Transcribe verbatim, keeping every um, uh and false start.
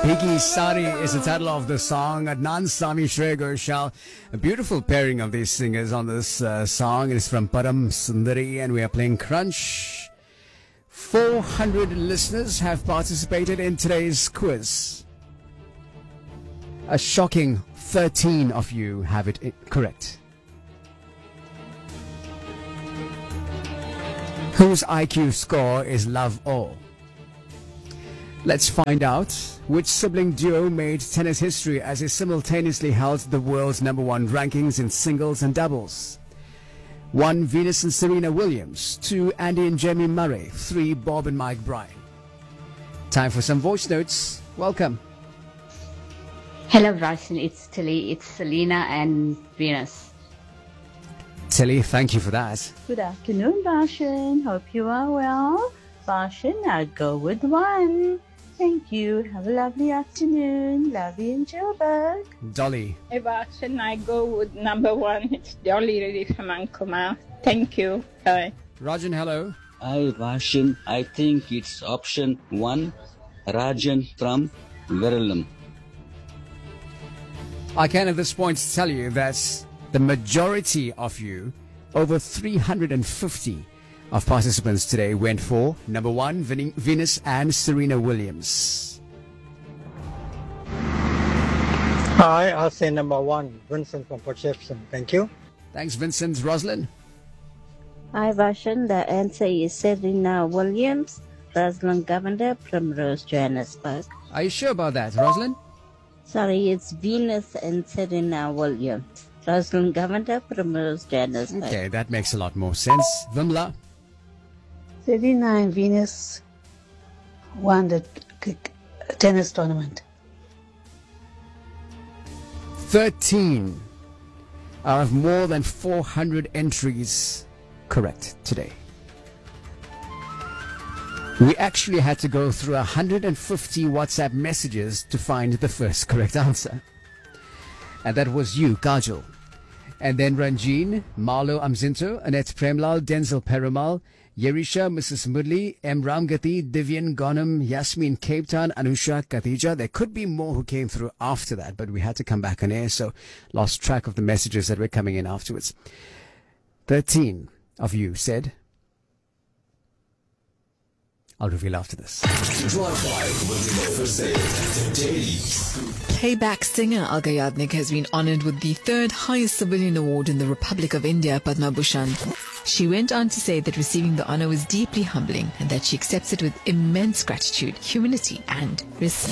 Higi Sari is the title of the song. Adnan Sami, Shreya Ghoshal. A beautiful pairing of these singers on this uh, song. It is from Param Sundari and we are playing Crunch. four hundred listeners have participated in today's quiz. A shocking thirteen of you have it correct. Whose I Q score is love or? Let's find out which sibling duo made tennis history as it simultaneously held the world's number one rankings in singles and doubles. One, Venus and Serena Williams. Two, Andy and Jamie Murray. Three, Bob and Mike Bryan. Time for some voice notes. Welcome. Hello, Russian. It's Tilly. It's Selena and Venus. Tilly, thank you for that. Good afternoon, Bashan. Hope you are well. Bashan, I'll go with one. Thank you. Have a lovely afternoon. Love you in Joburg. Dolly. Hey, Bashan, I go with number one. It's Dolly Reddy from Ankuma. Thank you. Bye. Rajan, hello. Hi, Bashan. I think it's option one, Rajan from Verulam. I can at this point tell you that the majority of you, over three hundred fifty of participants today, went for number one, Vin- Venus and Serena Williams. Hi, I'll say number one, Vincent from Perception. Thank you. Thanks, Vincent. Roslyn? Hi, Vashan. The answer is Serena Williams, Rosalind Governor, Primrose, Johannesburg. Are you sure about that, Roslyn? Sorry, it's Venus and Serena Williams. Rosalind Governor, Primrose, Johannesburg. Okay, that makes a lot more sense. Vimla? Serena and Venus won the tennis tournament. thirteen out of more than four hundred entries correct today. We actually had to go through one hundred fifty WhatsApp messages to find the first correct answer. And that was you, Kajal. And then Ranjeen, Marlo Amzinto, Annette Premlal, Denzel Perumal, Yerisha, Missus Mudli, M. Ramgati, Divyan Ghanam, Yasmin Cape Town, Anusha Katija. There could be more who came through after that, but we had to come back on air, so lost track of the messages that were coming in afterwards. thirteen of you said, I'll reveal after this. Playback singer Alka Yadnik has been honored with the third highest civilian award in the Republic of India, Padma Bhushan. She went on to say that receiving the honor was deeply humbling and that she accepts it with immense gratitude, humility and respect.